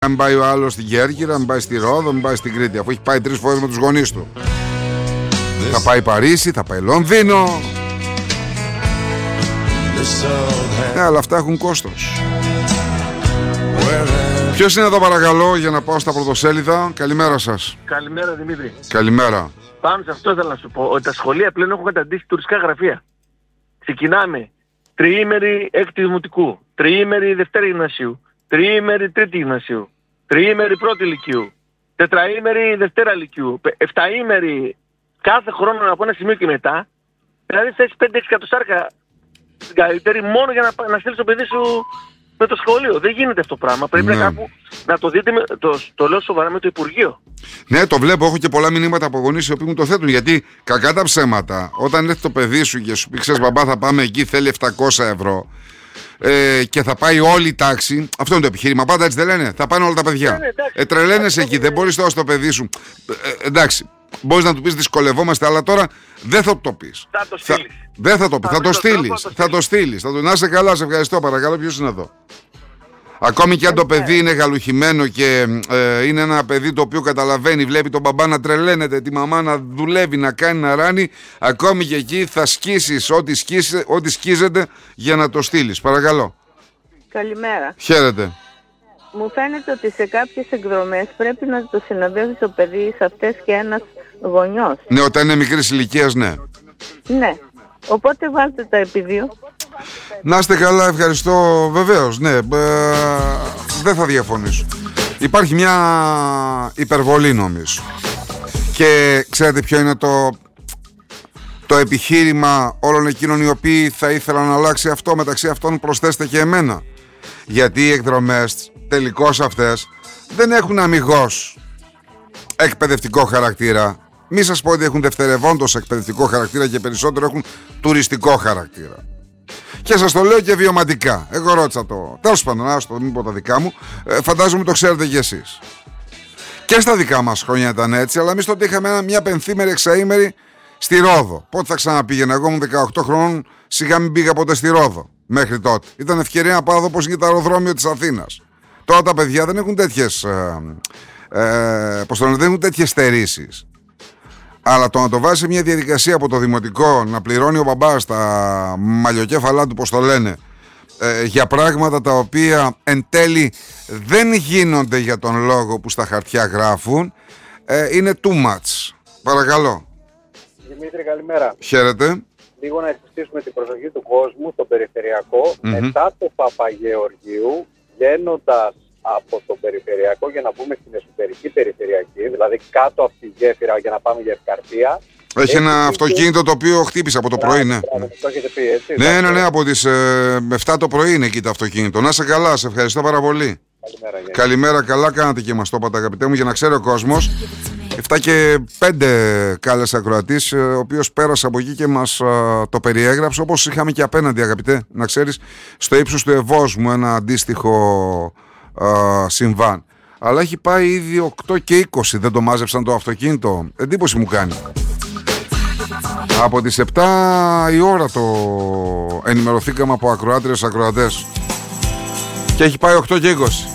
Αν πάει ο άλλος στην Κέρκυρα, αν πάει στη Ρόδο, αν πάει στην Κρήτη, αφού έχει πάει 3 φορές με τους γονείς του. Θα πάει Παρίσι, θα πάει Λονδίνο. Αλλά αυτά έχουν κόστος. Ποιος είναι εδώ παρακαλώ για να πάω στα πρωτοσέλιδα? Καλημέρα σας. Καλημέρα Δημήτρη. Καλημέρα. Πάνω σε αυτό ήθελα να σου πω ότι τα σχολεία πλέον έχουν καταντήσει τουριστικά γραφεία. Ξεκινάμε τριήμερη έκτη δημοτικού, τριήμερη δευτέρα γυμνασίου, τριήμερη τρίτη γυμνασίου, τριήμερη πρώτη λυκείου, τετραήμερη δευτέρα λυκείου, εφταήμερη κάθε χρόνο από ένα σημείο και μετά. Δηλαδή θες 5-6 εκατοστάρικα στην καλύτερη μόνο για να στείλεις το παιδί σου με το σχολείο. Δεν γίνεται αυτό το πράγμα. Πρέπει κάπου να το δείτε, το λέω σοβαρά, με το Υπουργείο. Ναι, το βλέπω. Έχω και πολλά μηνύματα από γονείς οι οποίοι μου το θέτουν. Γιατί κακά τα ψέματα, όταν έρθει το παιδί σου και σου πει: ξέρεις, μπαμπά, θα πάμε εκεί, θέλει 700 ευρώ. Και θα πάει όλη η τάξη. Αυτό είναι το επιχείρημα. Πάντα έτσι δεν λένε. Θα πάνε όλα τα παιδιά. Τρελαίνεσαι εκεί. Δεν μπορείς τώρα στο παιδί σου. Εντάξει. Μπορείς να του πεις δυσκολευόμαστε, αλλά τώρα δεν θα το πεις. Θα το στείλεις. Δεν θα το πεις. Θα το στείλεις. Να είσαι καλά, σε ευχαριστώ. Παρακαλώ, ποιος είναι εδώ? Ακόμη και αν το παιδί είναι γαλουχημένο και είναι ένα παιδί το οποίο καταλαβαίνει, βλέπει τον μπαμπά να τρελαίνεται, τη μαμά να δουλεύει, να κάνει, να ράνει, ακόμη και εκεί θα σκίσεις ό,τι σκίζεται για να το στείλεις. Παρακαλώ. Καλημέρα. Χαίρετε. Μου φαίνεται ότι σε κάποιες εκδρομές πρέπει να το συνοδεύει το παιδί σε αυτές και ένας γονιός. Ναι, όταν είναι μικρής ηλικίας, ναι. Ναι. Οπότε βάλτε τα επί δύο. Να είστε καλά, ευχαριστώ. Βεβαίως, ναι. Δεν θα διαφωνήσω. Υπάρχει μια υπερβολή νομίζω. Και ξέρετε ποιο είναι το επιχείρημα όλων εκείνων οι οποίοι θα ήθελαν να αλλάξει αυτό? Μεταξύ αυτών προσθέστε και εμένα. Γιατί οι εκδρομές τελικώς αυτές δεν έχουν αμιγώς εκπαιδευτικό χαρακτήρα. Μη σας πω ότι έχουν δευτερευόντως εκπαιδευτικό χαρακτήρα και περισσότερο έχουν τουριστικό χαρακτήρα. Και σας το λέω και βιωματικά. Εγώ ρώτησα το. Τέλος πάντων, άστο, μην πω τα δικά μου. Φαντάζομαι το ξέρετε κι εσείς. Και στα δικά μας χρόνια ήταν έτσι, αλλά εμείς τότε είχαμε μια πενθήμερη, εξαήμερη στη Ρόδο. Πότε θα ξαναπήγαινα? Εγώ ήμουν 18 χρόνων, σιγά μην πήγα ποτέ στη Ρόδο μέχρι τότε. Ήταν ευκαιρία να πάω εδώ πώς είναι το αεροδρόμιο της Αθήνας. Τώρα τα παιδιά δεν έχουν τέτοιες. Δεν έχουν τέτοιες στερήσεις. Αλλά το να το βάζει σε μια διαδικασία από το δημοτικό, να πληρώνει ο μπαμπάς τα μαλλιοκέφαλά του, πώς το λένε, για πράγματα τα οποία εν τέλει δεν γίνονται για τον λόγο που στα χαρτιά γράφουν, είναι too much. Παρακαλώ. Δημήτρη, καλημέρα. Χαίρετε. Λίγο να επιστήσουμε την προσοχή του κόσμου στο περιφερειακό. Μετά το Παπαγεωργίου, βγαίνοντας από το περιφερειακό για να μπούμε στην εσωτερική περιφερειακή, δηλαδή κάτω από τη γέφυρα για να πάμε για Ευκαρπία. Έχει ένα αυτοκίνητο το οποίο χτύπησε από το πρωί, ναι. Το έχετε πει, έτσι. Ναι, από τις 7 το πρωί είναι εκεί το αυτοκίνητο. Να είσαι καλά, σε ευχαριστώ πάρα πολύ. Καλημέρα, καλά κάνατε και μας το είπατε, αγαπητέ μου, για να ξέρει ο κόσμος. 7 και 5 κάλεσε ακροατής, ο οποίος πέρασε από εκεί και μας το περιέγραψε, όπως είχαμε και απέναντι, αγαπητέ, να ξέρεις, στο ύψος του Ευόσμου ένα αντίστοιχο συμβάν. Αλλά έχει πάει ήδη 8 και 20. Δεν το μάζεψαν το αυτοκίνητο? Εντύπωση μου κάνει. Από τις 7 η ώρα το ενημερωθήκαμε από ακροάτριες, ακροατές. Και έχει πάει 8 και 20.